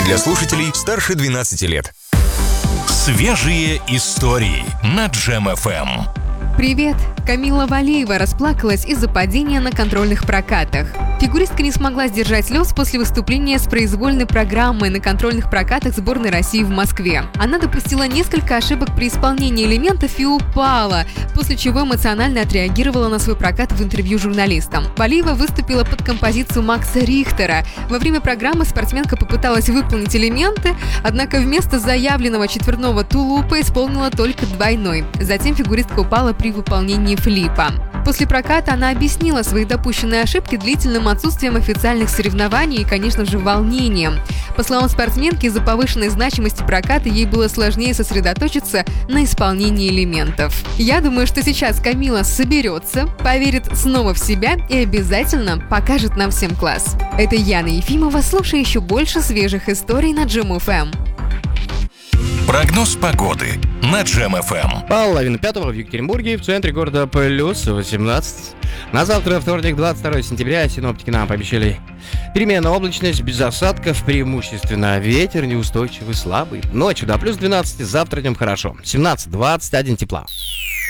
Для слушателей старше 12 лет. Свежие истории на Джем ФМ. Привет! Камила Валиева расплакалась из-за падения на контрольных прокатах. Фигуристка не смогла сдержать слез после выступления с произвольной программой на контрольных прокатах сборной России в Москве. Она допустила несколько ошибок при исполнении элементов и упала, после чего эмоционально отреагировала на свой прокат в интервью журналистам. Валиева выступила под композицию Макса Рихтера. Во время программы спортсменка попыталась выполнить элементы, однако вместо заявленного четверного тулупа исполнила только двойной. Затем фигуристка упала при выполнении флипа. После проката она объяснила свои допущенные ошибки длительным отсутствием официальных соревнований и, конечно же, волнением. По словам спортсменки, из-за повышенной значимости проката ей было сложнее сосредоточиться на исполнении элементов. Я думаю, что сейчас Камила соберется, поверит снова в себя и обязательно покажет нам всем класс. Это Яна Ефимова. Слушай еще больше свежих историй на Джем ФМ. Прогноз погоды на Джем ФМ. Половина пятого в Екатеринбурге, в центре города плюс 18. На завтра, вторник, 22 сентября, синоптики нам пообещали переменная облачность, без осадков, преимущественно ветер неустойчивый, слабый. Ночью до плюс 12, завтра днем хорошо. 17-21 тепла.